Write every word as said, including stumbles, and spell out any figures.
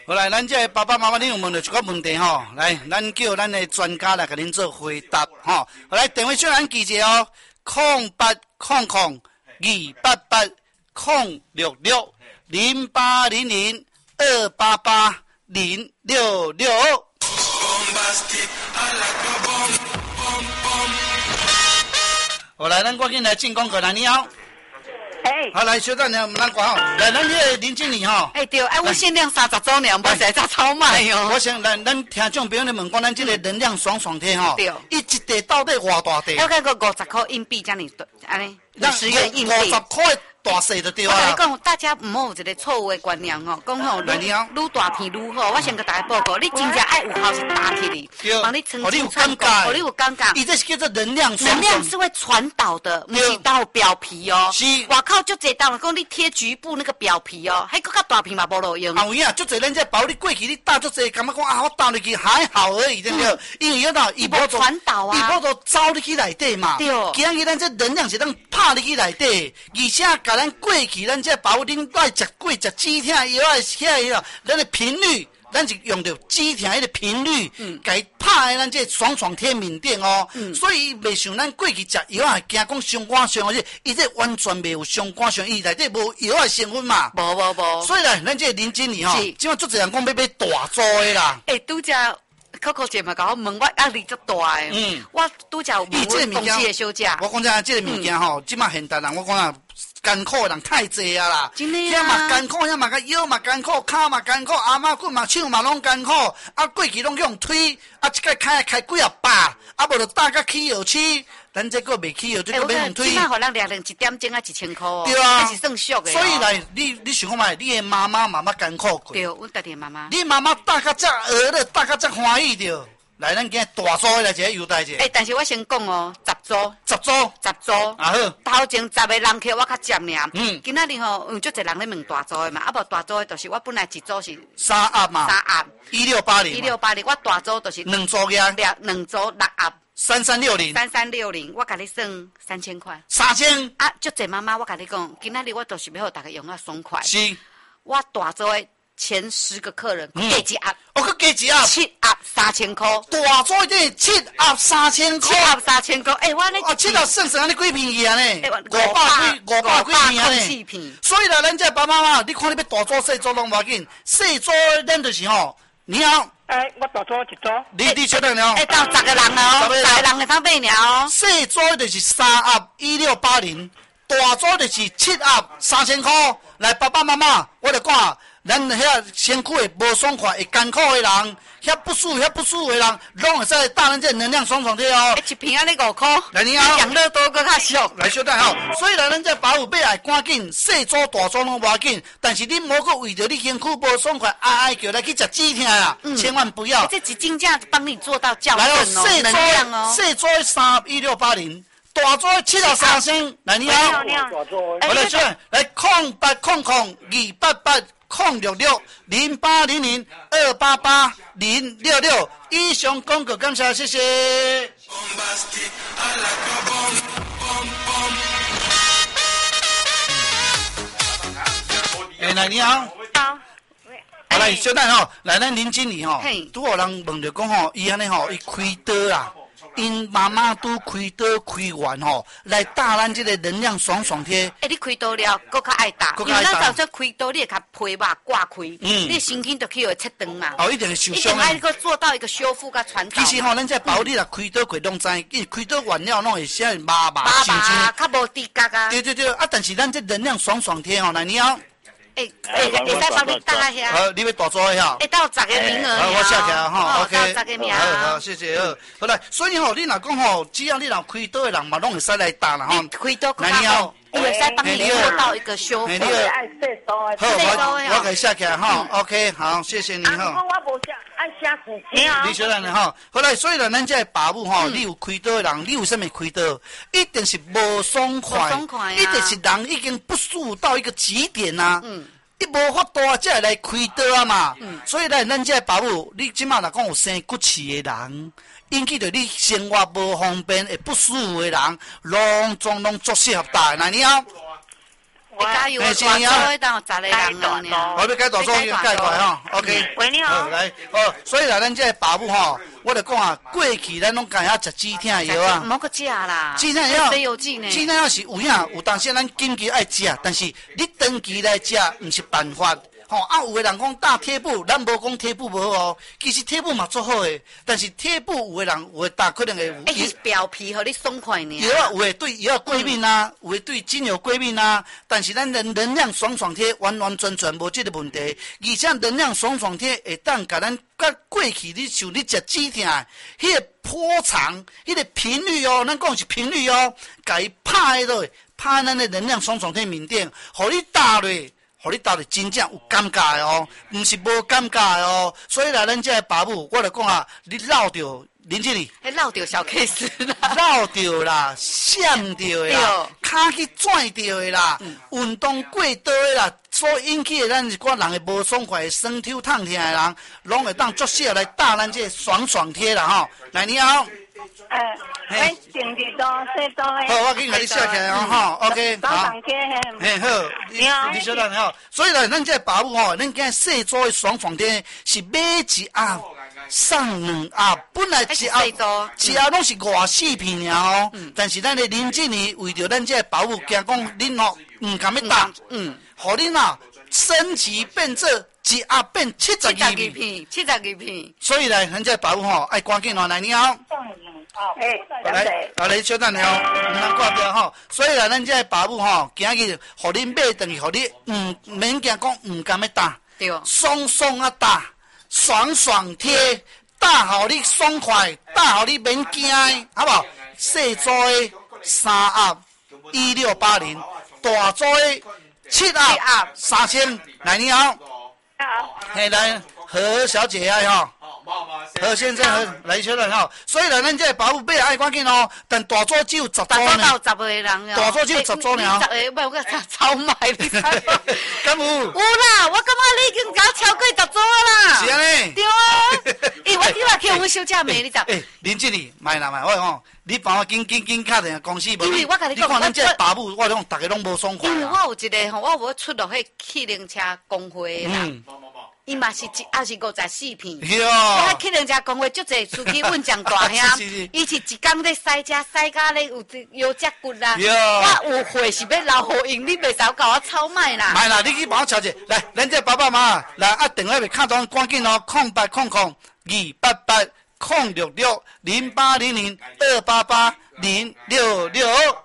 好来，咱这爸爸妈妈，你有问到一个问题吼，来，咱叫咱的专家来给您做回答吼。好来，电话小咱记者哦，空八空空二八八空六六零八零零二八八零六六。好来，咱赶紧来进广告来，你好。 哎， 好来，小等下，我们咱讲吼，来，咱这个林经理吼。 哎对，哎，我限量三十组呢，无使再超卖哦。 我想咱咱听众朋友咧问讲，咱这个能量爽爽贴吼， 对， 伊一袋到底偌大袋？ 我看个五十块硬币，这样安尼，十元硬币。 五十块大细就对啊。 我跟你讲，大家唔好有一个错误的观念吼，讲吼，愈愈大片愈好。我先给大家报告，你真正爱有效是打起你，帮你澄清参考，哦，你有感觉。 伊这是叫做能量爽爽。 能量是会传导的，不是到表皮哦。 是。 外口就这当讲你贴局部那个表皮哦，还佫较大片嘛无路用。 有影，就这咱这包你过去，你打就这，感觉讲啊，我打入去还好而已，对不对？因为有哪伊无传导啊， 伊无都走入去内底嘛。 对。 今日咱这能量是当拍入去内底，而且甲咱过去咱这包恁爱食过食止痛药啊，遐个咱的频率。咱是用到止痛迄个频率，嗯，给拍咱这爽爽贴面顶哦，嗯，所以袂像咱过去食药啊，惊讲伤肝伤或者伊这完全袂有伤肝伤，伊内底无药啊成分嘛， 无无无。 所以呢，咱这林经理吼，即马足侪人讲要买大组的啦。 诶，拄则Coco 姐嘛甲我问我压力足大诶，嗯，我拄则有问我公司的小姐， 我讲真，这个物件吼，即马现代人我讲啊。艰苦的人太济啊啦，遐嘛艰苦，遐嘛个腰嘛艰苦，骹嘛艰苦，阿妈骨嘛手嘛拢艰苦，啊过去拢用推，啊一个开开几啊百，啊无就打甲起号起，咱这个袂起号，这个免用推。 即摆互人量量一点钟啊一千块哦， 对啊， 是算俗的。 所以来，你你想看卖，你的妈妈妈妈艰苦过。 对，阮家己的妈妈。 你妈妈打甲遮饿了，打甲遮欢喜着。来，咱今日大组来一个优待者。 诶，但是我先讲哦，十组， 十组， 十组。 啊好。 头前十个人客我较接尔。 嗯。 今仔日吼，有足侪人咧问大组的嘛，啊无大组的，就是我本来一组是三盒嘛。 三盒。 一六八零。 一六八零，我大组就是两组个。 两两组六盒。 三三六零。 三三六零，我甲你算三千块。 三千。 啊，足侪妈妈，我甲你讲，今仔日我就是要互大家用啊爽快。 是。 我大组的。前十个客人加一盒， 我去加一盒， 七盒三千块， 大组的七盒三千块， 七盒三千块，哎，我那哦，七盒算算安尼几片去啊呢？ 五百几，五百几片呢？ 所以啦，咱这爸爸妈妈，你看你要大组细组拢无要紧，细组咱就是吼，你好， 哎，我大组一组， 你你晓得了？ 哎，到十个人了，十个人会当买了哦。 细组就是三盒一六八零，大组就是七盒三千块。来，爸爸妈妈，我来讲。咱遐身躯会无爽快、会艰苦的人，遐不舒服、遐不舒服的人，拢会使打咱这能量爽爽贴哦。 一瓶安尼五块， 来你好， 养乐多搁较俗。 来小等吼，所以来咱这保有买来赶紧，细组大组拢无要紧，但是你莫搁为着你身躯无爽快，哀哀叫来去食止痛啦，千万不要。 这一斤价帮你做到校正哦，能量哦。 细组三一六八零。大组七十三升，来你好，我来选，来空八空空二八八空六六零八零零二八八零六六，以上广告感谢，谢谢。哎，来你好。 好。 好来，小等吼，来咱林经理吼，拄有人问着讲吼，伊安尼吼，伊开刀啦。因妈妈都开刀开完吼，来打咱这个能量爽爽贴。 哎，你开刀了，搁较爱打，因为咱到时开刀，你会较皮肉挂开，嗯，你神经就去会切断嘛。 哦，一定会受伤。 一定爱个做到一个修复甲传导。 其实吼，咱这保你啦，开刀过拢知，因开刀完了拢会先麻麻麻麻，较无滴角啊。 对对对，啊，但是咱这能量爽爽贴吼，来你好。 诶诶，会使帮你打下。 好，你要大组的哈。 诶，到十个名额。 好，我写起来哈 ，OK。 到十个名额。 好好，谢谢。好，好来，所以吼，你若讲吼，只要你若开刀的人嘛，拢会使来打啦吼。 开刀来你好，我会使帮你做到一个修复。 好，我我给写起来哈 ，OK， 好，谢谢你哈。 我无写，爱写字条。 你晓得呢哈。好来，所以呢，咱这爸母吼，你有开刀的人，你有啥物开刀，一定是无爽快，一定是人已经不舒服到一个极点呐。嗯。你无法度啊，才会来开刀啊嘛。嗯、所以呢，咱这爸母，你即马若讲有生骨刺的人，引起着你生活无方便、会不舒服的人，拢总拢足适合打。那你好， 我加油，大组当十个人啊呢。 我要改大组要改过来吼 ，OK。 喂，你好。 来，哦，所以啦，咱这爸母吼，我就讲啊，过去咱拢干遐食止痛药啊。 唔好个食啦。 止痛药， 西药剂呢？ 止痛药是有影，有当时咱紧急爱食，但是你长期来食，唔是办法。吼、哦、啊，有个人讲打贴布，咱无讲贴布无好哦，其实贴布嘛做好诶，但是贴布有个人有个打可能会有。 诶、欸，是表皮，互你爽快呢。 药啊，有诶对药过敏啊，嗯、有诶对精油过敏啊，但是咱能能量爽爽贴完完全全无这个问题，而且能量爽爽贴会当甲咱甲过去你像你食止痛，迄个波长，迄个频率哦，咱讲是频率哦，甲伊拍落，拍咱的能量爽爽贴面顶，互你打落。互你打得真正有感觉的哦，毋是无感觉的哦。所以啦，咱这爸母，我就讲啊，你绕着林经理， 迄绕着小 case 啦， 绕着啦，闪着的啦，骹去拽着的啦，运、嗯、动过多的啦，所引起的咱一寡人会无爽快、酸痛痛痛的人，拢会当作势来打咱这爽爽贴啦吼。来，你好。 呃，喂，定几多？几多？ 好，我给你写起来哦，哈 ，OK， 好。嘿，好， 你好， 你小等好。所以呢，咱这爸母吼，咱今细组的爽爽贴是买一盒送两盒，本来一盒一盒拢是五四片尔哦。但是咱的林经理为着咱这爸母，惊讲恁哦，唔敢要打，嗯，互恁啊升级变做一盒变七十二片， 七十二片。 所以呢，咱这爸母吼爱赶紧哦，来你好。 哎， 来，啊，来小等下哦，唔通挂掉吼。所以啦，咱这爸母吼，今日互恁买等于互你，唔免惊讲唔敢要打， 对， 爽爽啊打，爽爽贴，打互你爽快，打互你免惊，好不好？细组的三盒一六八零，大组的七盒三千，来你好， 好， 嘿来何小姐啊吼。何先生，何来小人吼，所以呢，咱这爸母买爱赶紧哦，但大组只有十组呢。 大组到十个人啊。 大组只有十组呢。 十个，不，我超卖你知无？ 敢有？ 有啦，我感觉你已经甲我超过十组啦。 是安尼。 对啊。诶，我今仔去阮小姐买，你知？ 诶，林经理，卖啦卖，我讲，你帮我紧紧紧敲电公司无？ 因为我甲你讲， 你看咱这爸母，我讲大家拢无爽快。 因为我有一个吼，我有出落迄汽灵车工会啦。嗯。伊嘛是一也是五十四片，我去人家工会足侪司机问讲大兄，伊是一工咧驶车驶到咧有腰脊骨啦，我有货是要留互因，你袂使甲我炒卖啦。 卖啦，你去帮我瞧者，来，咱这爸爸妈妈来啊，电话袂卡断，赶紧哦，空八空空二八八空六六零八零零二八八零六六。